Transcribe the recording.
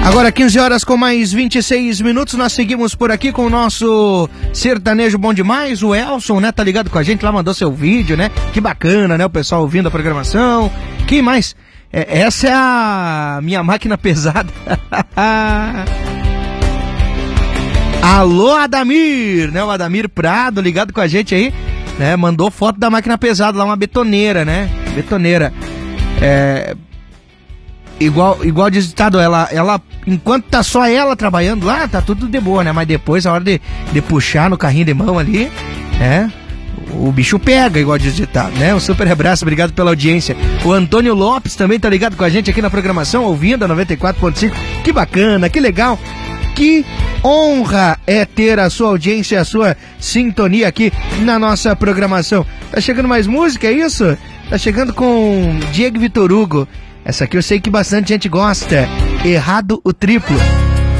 Agora 15 horas com mais 26 minutos, nós seguimos por aqui com o nosso sertanejo bom demais, o Elson, né, tá ligado com a gente lá, mandou seu vídeo, né, que bacana, né, o pessoal ouvindo a programação. Quem mais? Essa é a minha máquina pesada. Alô, Adamir, né, o Adamir Prado ligado com a gente aí, né, mandou foto da máquina pesada lá, uma betoneira, né, betoneira. Igual diz o ditado, ela, enquanto tá só ela trabalhando lá, tá tudo de boa, né? Mas depois, a hora de puxar no carrinho de mão ali, né? O bicho pega, igual diz o ditado, né? Um super abraço, obrigado pela audiência. O Antônio Lopes também tá ligado com a gente aqui na programação, ouvindo a 94.5. Que bacana, que legal. Que honra é ter a sua audiência, a sua sintonia aqui na nossa programação. Tá chegando mais música, é isso? Tá chegando com Diego Vitor Hugo. Essa aqui eu sei que bastante gente gosta. Errado o triplo.